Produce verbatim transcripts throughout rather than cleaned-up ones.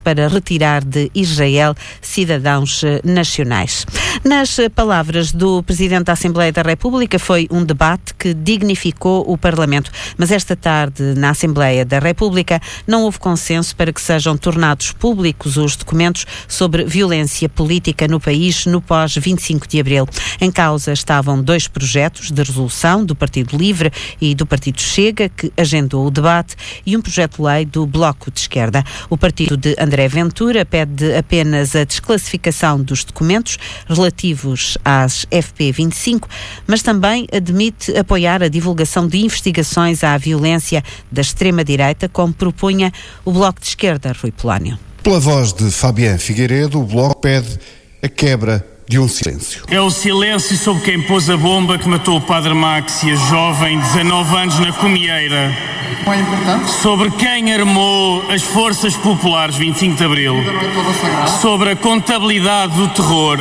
para retirar de Israel cidadãos nacionais. Nas palavras do Presidente da Assembleia da República, foi um debate que dignificou o Parlamento, mas esta tarde, na Assembleia da República, não houve consenso para que sejam tornados públicos os documentos sobre violência política no país no pós vinte e cinco de abril. Em causa estavam dois projetos de resolução do Partido Livre e do Partido Chega, que agendou o debate, e um projeto de lei do Bloco de Esquerda. O partido de André Ventura pede apenas a desclassificação dos documentos relativos às F P vinte e cinco, mas também admite apoiar a divulgação de investigações à violência da extrema-direita, como propunha o Bloco de Esquerda, Rui Polónio. Pela voz de Fabián Figueiredo, o Bloco pede a quebra de um silêncio. É o silêncio sobre quem pôs a bomba que matou o Padre Max e a jovem de dezanove anos na Comieira. Não é importante? Sobre quem armou as forças populares vinte e cinco de abril. Sobre a contabilidade do terror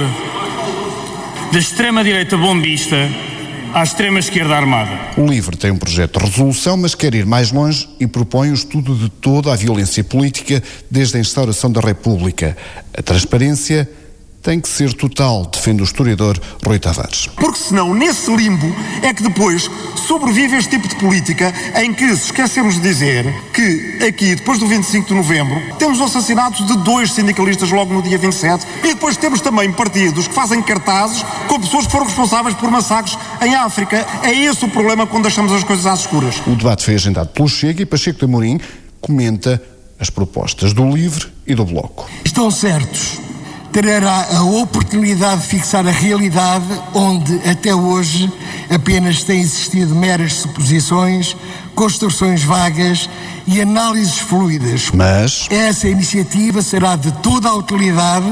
da extrema-direita bombista à extrema-esquerda armada. O LIVRE tem um projeto de resolução, mas quer ir mais longe e propõe o estudo de toda a violência política desde a instauração da República. A transparência tem que ser total, defende o historiador Rui Tavares. Porque senão, nesse limbo, é que depois sobrevive este tipo de política em que se esquecemos de dizer que aqui, depois do vinte e cinco de novembro, temos o assassinato de dois sindicalistas logo no dia vinte e sete, e depois temos também partidos que fazem cartazes com pessoas que foram responsáveis por massacres em África. É esse o problema quando deixamos as coisas às escuras. O debate foi agendado pelo Chega e Pacheco de Amorim comenta as propostas do LIVRE e do Bloco. Estão certos. Terá a oportunidade de fixar a realidade onde, até hoje, apenas têm existido meras suposições, construções vagas e análises fluidas. Mas essa iniciativa será de toda a utilidade,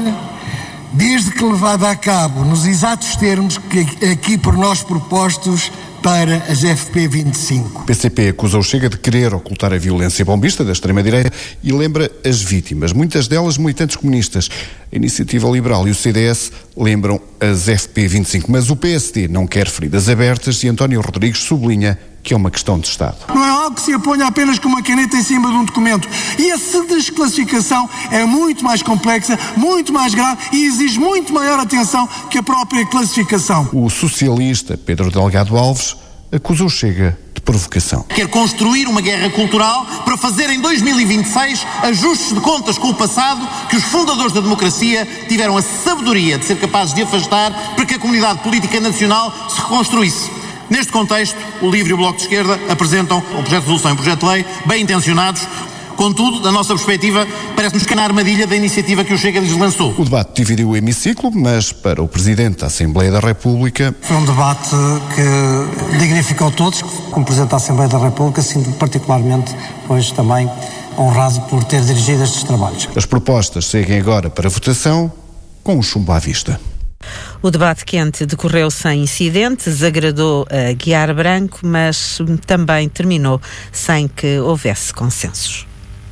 desde que levada a cabo nos exatos termos que aqui por nós propostos para as F P vinte e cinco. O P C P acusa o Chega de querer ocultar a violência bombista da extrema-direita e lembra as vítimas, muitas delas militantes comunistas. A Iniciativa Liberal e o C D S lembram as F P vinte e cinco, mas o P S D não quer feridas abertas e António Rodrigues sublinha que é uma questão de Estado. Não é algo que se aponha apenas com uma caneta em cima de um documento. E essa desclassificação é muito mais complexa, muito mais grave e exige muito maior atenção que a própria classificação. O socialista Pedro Delgado Alves acusa o Chega de provocação. Quer construir uma guerra cultural para fazer em dois mil e vinte e seis ajustes de contas com o passado que os fundadores da democracia tiveram a sabedoria de ser capazes de afastar para que a comunidade política nacional se reconstruísse. Neste contexto, o LIVRE e o Bloco de Esquerda apresentam um projeto de resolução e um projeto de lei bem intencionados. Contudo, da nossa perspectiva, parece-nos que na armadilha da iniciativa que o Chega lhes lançou. O debate dividiu o hemiciclo, mas para o Presidente da Assembleia da República... Foi um debate que dignificou todos, como Presidente da Assembleia da República, sinto particularmente, pois também honrado por ter dirigido estes trabalhos. As propostas seguem agora para votação com o chumbo à vista. O debate quente decorreu sem incidentes, agradou a Guiar Branco, mas também terminou sem que houvesse consensos.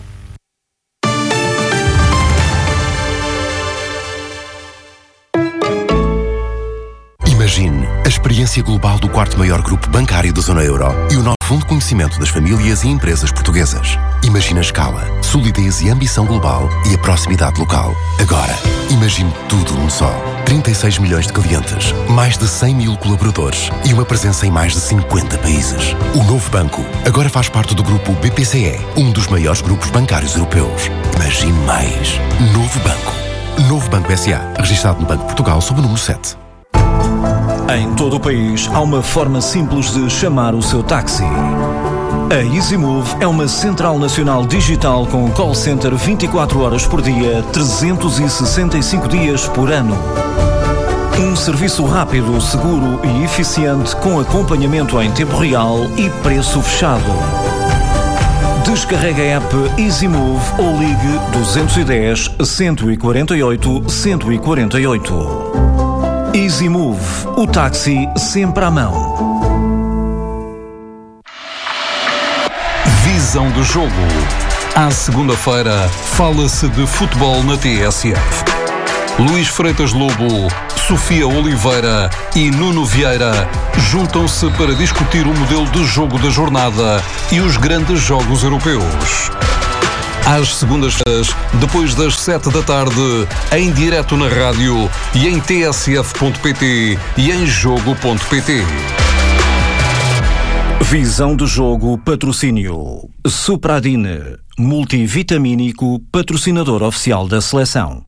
Imagine a experiência global do quarto maior grupo bancário da zona euro e o novo fundo de conhecimento das famílias e empresas portuguesas. Imagine a escala, solidez e ambição global e a proximidade local. Agora, imagine tudo num só. trinta e seis milhões de clientes, mais de cem mil colaboradores e uma presença em mais de cinquenta países. O novo banco agora faz parte do grupo B P C E, um dos maiores grupos bancários europeus. Imagine mais. Novo Banco. Novo Banco S A, registado no Banco de Portugal sob o número sete. Em todo o país, há uma forma simples de chamar o seu táxi. A EasyMove é uma central nacional digital com call center vinte e quatro horas por dia, trezentos e sessenta e cinco dias por ano. Um serviço rápido, seguro e eficiente com acompanhamento em tempo real e preço fechado. Descarregue a app EasyMove ou ligue dois um zero, um quatro oito, um quatro oito. EasyMove, o táxi sempre à mão. Visão do jogo. À segunda-feira, fala-se de futebol na T S F. Luís Freitas Lobo, Sofia Oliveira e Nuno Vieira juntam-se para discutir o modelo de jogo da jornada e os grandes jogos europeus. Às segundas-feiras, depois das sete da tarde, em direto na rádio e em t s f ponto p t e em jogo ponto p t. Visão do jogo, patrocínio. Supradine, multivitamínico, patrocinador oficial da seleção.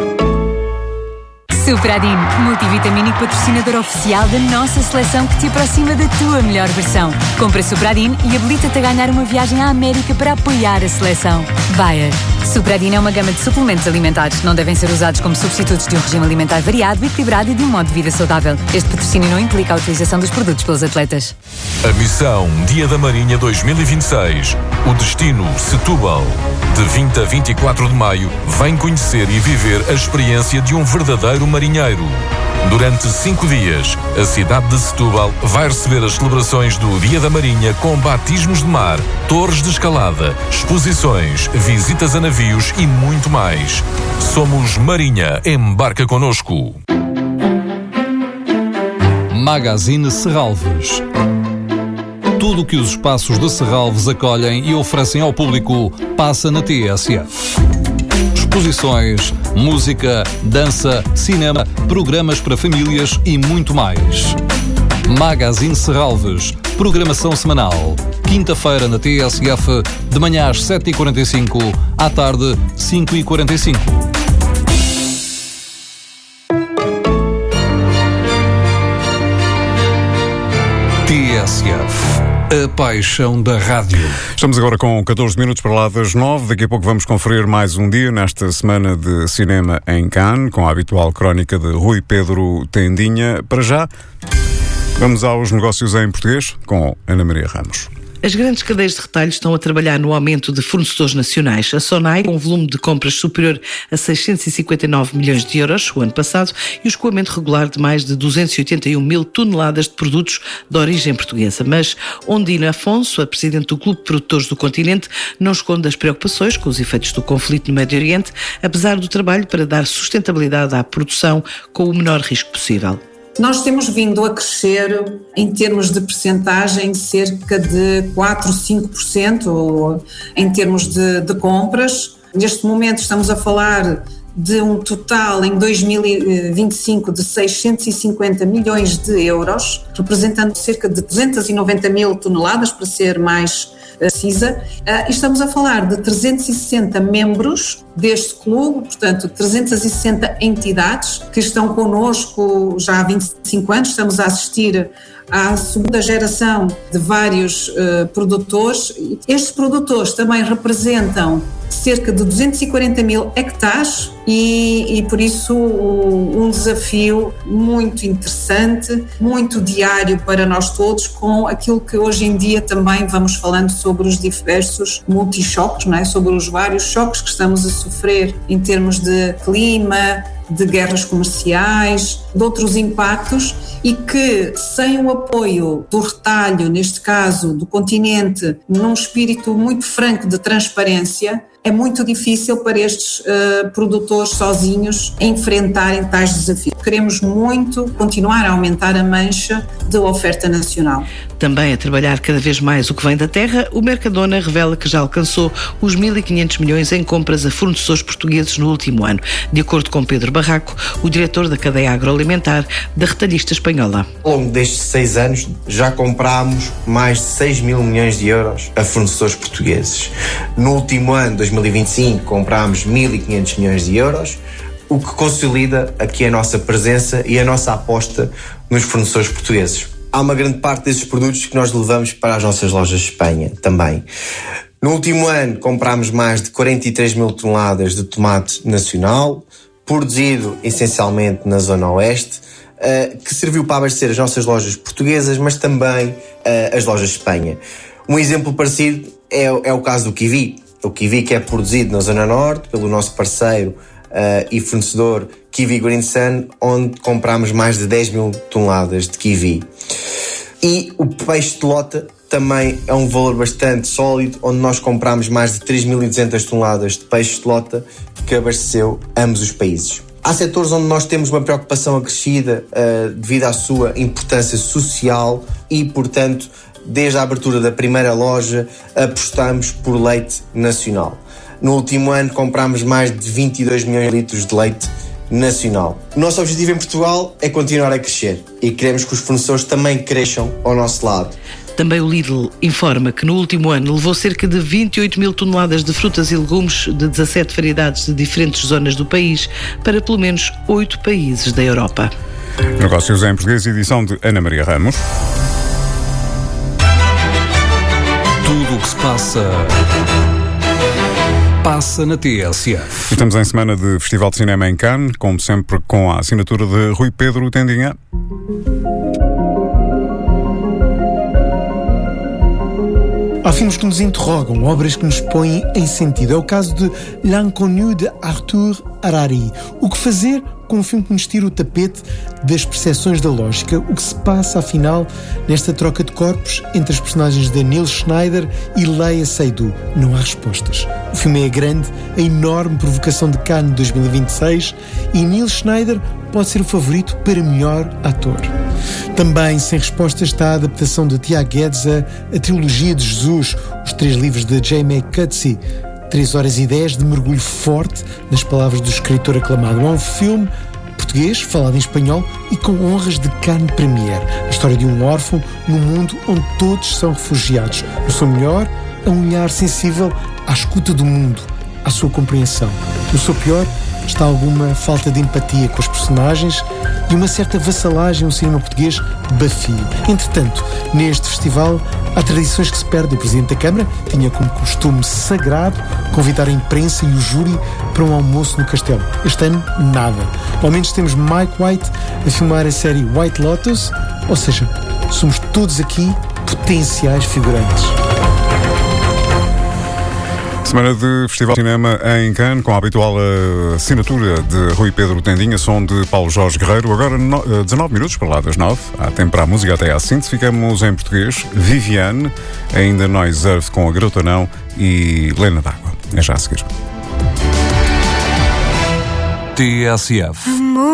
Supradine, multivitamínico patrocinador oficial da nossa seleção que te aproxima da tua melhor versão. Compra Supradine e habilita-te a ganhar uma viagem à América para apoiar a seleção. Bayer. Supradine é uma gama de suplementos alimentares. Não devem ser usados como substitutos de um regime alimentar variado, equilibrado e de um modo de vida saudável. Este patrocínio não implica a utilização dos produtos pelos atletas. A missão Dia da Marinha dois mil e vinte e seis. O destino Setúbal. De vinte a vinte e quatro de maio, vem conhecer e viver a experiência de um verdadeiro marinheiro. Durante cinco dias, a cidade de Setúbal vai receber as celebrações do Dia da Marinha com batismos de mar, torres de escalada, exposições, visitas a navios e muito mais. Somos Marinha, embarca connosco. Magazine Serralves. Tudo o que os espaços de Serralves acolhem e oferecem ao público passa na T S F. Exposições, música, dança, cinema, programas para famílias e muito mais. Magazine Serralves, programação semanal. Quinta-feira na T S F, de manhã às sete e quarenta e cinco, à tarde cinco e quarenta e cinco. T S F, a paixão da rádio. Estamos agora com catorze minutos para lá das nove. Daqui a pouco vamos conferir mais um dia nesta semana de cinema em Cannes, com a habitual crónica de Rui Pedro Tendinha. Para já, vamos aos negócios em português com Ana Maria Ramos. As grandes cadeias de retalho estão a trabalhar no aumento de fornecedores nacionais. A Sonai, com um volume de compras superior a seiscentos e cinquenta e nove milhões de euros o ano passado e o escoamento regular de mais de duzentos e oitenta e um mil toneladas de produtos de origem portuguesa. Mas Ondina Afonso, a presidente do Clube de Produtores do Continente, não esconde as preocupações com os efeitos do conflito no Médio Oriente, apesar do trabalho para dar sustentabilidade à produção com o menor risco possível. Nós temos vindo a crescer em termos de percentagem cerca de quatro, cinco por cento em termos de, de compras. Neste momento estamos a falar de um total em dois mil e vinte e cinco de seiscentos e cinquenta milhões de euros, representando cerca de duzentos e noventa mil toneladas, para ser mais precisa. Estamos a falar de trezentos e sessenta membros deste clube, portanto trezentas e sessenta entidades que estão connosco já há vinte e cinco anos. Estamos a assistir à segunda geração de vários uh, produtores. Estes produtores também representam cerca de duzentos e quarenta mil hectares e, e por isso um desafio muito interessante, muito diário para nós todos, com aquilo que hoje em dia também vamos falando sobre os diversos multichoques, não é? Sobre os vários choques que estamos a sofrer em termos de clima, de guerras comerciais, de outros impactos, e que sem o apoio do retalho, neste caso do continente, num espírito muito franco de transparência, é muito difícil para estes uh, produtores sozinhos enfrentarem tais desafios. Queremos muito continuar a aumentar a mancha de oferta nacional. Também a trabalhar cada vez mais o que vem da terra, o Mercadona revela que já alcançou os mil e quinhentos milhões em compras a fornecedores portugueses no último ano, de acordo com Pedro Barraco, o diretor da cadeia agroalimentar da retalhista espanhola. Ao longo destes seis anos já comprámos mais de seis mil milhões de euros a fornecedores portugueses. No último ano, dois mil e vinte e cinco, comprámos mil e quinhentos milhões de euros, o que consolida aqui a nossa presença e a nossa aposta nos fornecedores portugueses. Há uma grande parte desses produtos que nós levamos para as nossas lojas de Espanha também. No último ano comprámos mais de quarenta e três mil toneladas de tomate nacional, produzido essencialmente na zona oeste, uh, que serviu para abastecer as nossas lojas portuguesas, mas também uh, as lojas de Espanha. Um exemplo parecido é, é o caso do kiwi. O kiwi que é produzido na zona norte pelo nosso parceiro uh, e fornecedor Kiwi Green Sun, onde compramos mais de dez mil toneladas de kiwi. E o peixe de lota também é um valor bastante sólido, onde nós compramos mais de três mil e duzentas toneladas de peixe de lota, que abasteceu ambos os países. Há setores onde nós temos uma preocupação acrescida uh, devido à sua importância social e, portanto, desde a abertura da primeira loja, apostamos por leite nacional. No último ano comprámos mais de vinte e dois milhões de litros de leite nacional. O nosso objetivo em Portugal é continuar a crescer e queremos que os fornecedores também cresçam ao nosso lado. Também o Lidl informa que no último ano levou cerca de vinte e oito mil toneladas de frutas e legumes de dezassete variedades de diferentes zonas do país para pelo menos oito países da Europa. Negócios em Português, edição de Ana Maria Ramos. Tudo o que se passa, passa na T S F. Estamos em semana de Festival de Cinema em Cannes, como sempre com a assinatura de Rui Pedro Tendinha. Há filmes que nos interrogam, obras que nos põem em sentido. É o caso de L'Inconnu de Arthur Harari. O que fazer com um filme que nos tira o tapete das percepções da lógica? O que se passa, afinal, nesta troca de corpos entre as personagens de Neil Schneider e Léa Seydoux? Não há respostas. O filme é grande, a enorme provocação de Cannes de dois mil e vinte e seis, e Neil Schneider pode ser o favorito para melhor ator. Também sem respostas está a adaptação de Tiago Guedes a, a trilogia de Jesus, os três livros de J M Coetzee. três horas e dez de mergulho forte nas palavras do escritor aclamado. É um filme português, falado em espanhol e com honras de Cannes Premiere. A história de um órfão no mundo onde todos são refugiados. No seu melhor, é um olhar sensível à escuta do mundo, à sua compreensão. No seu pior, está alguma falta de empatia com os personagens e uma certa vassalagem ao cinema português bafio. Entretanto, neste festival há tradições que se perdem. O Presidente da Câmara tinha como costume sagrado convidar a imprensa e o júri para um almoço no Castelo. Este ano, nada. Ao menos temos Mike White a filmar a série White Lotus, ou seja, somos todos aqui potenciais figurantes. Semana de Festival de Cinema em Cannes, com a habitual assinatura de Rui Pedro Tendinha, som de Paulo Jorge Guerreiro. Agora no, dezanove minutos para lá das nove. Há tempo para a música até às cinco. Ficamos em português. Viviane, ainda nós Earth com a Grotonão e Lena d'Água. É já a seguir. T S F.